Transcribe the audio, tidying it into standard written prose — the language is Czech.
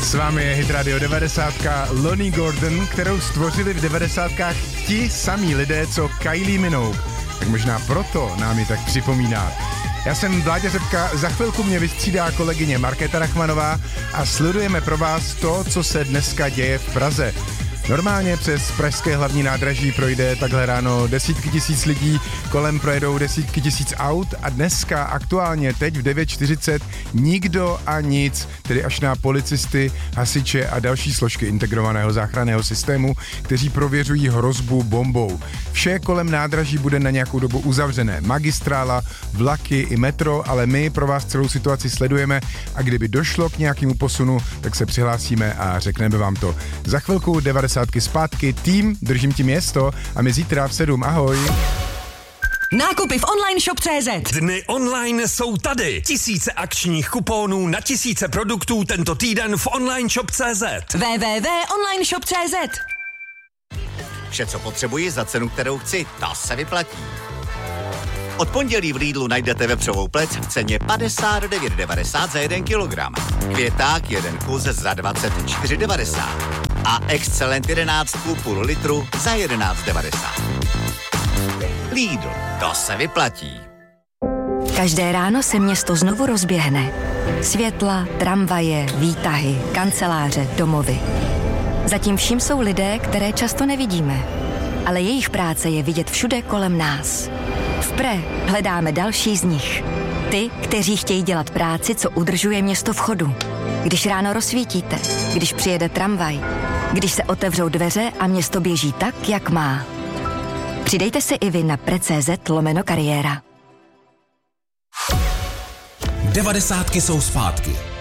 S vámi je Hit Radio 90, Lonnie Gordon, kterou stvořili v 90kách ti samí lidé, co Kylie Minogue. Tak možná proto nám ji tak připomíná. Já jsem Vláďa Řepka, za chvilku mě vystřídá kolegyně Markéta Rachmanová a sledujeme pro vás to, co se dneska děje v Praze. Normálně přes pražské hlavní nádraží projde takhle ráno desítky tisíc lidí, kolem projedou desítky tisíc aut a dneska aktuálně teď v 9:40 nikdo a nic, tedy až na policisty, hasiče a další složky integrovaného záchranného systému, kteří prověřují hrozbu bombou. Vše kolem nádraží bude na nějakou dobu uzavřené. Magistrála, vlaky i metro, ale my pro vás celou situaci sledujeme a kdyby došlo k nějakému posunu, tak se přihlásíme a řekneme vám to. Za chvilku 90 zpátky, tým, držím ti město a my zítra v 7, ahoj. Nákupy v online shop.cz. Dny online jsou tady. Tisíce akčních kuponů na tisíce produktů tento týden v online shop.cz. www.onlineshop.cz. Vše, co potřebuji za cenu, kterou chci, to se vyplatí. Od pondělí v Lidlu najdete vepřovou plec v ceně 59,90 za 1 kilogram. Květák 1 kus za 24,90. A Excellent 11 půl litru za 11,90. Lidl, to se vyplatí. Každé ráno se město znovu rozběhne. Světla, tramvaje, výtahy, kanceláře, domovy. Zatím vším jsou lidé, které často nevidíme. Ale jejich práce je vidět všude kolem nás. V Pre hledáme další z nich. Ty, kteří chtějí dělat práci, co udržuje město v chodu. Když ráno rozsvítíte, když přijede tramvaj, když se otevřou dveře a město běží tak, jak má. Přidejte se i vy na pre.cz/kariéra. 90 jsou zpátky.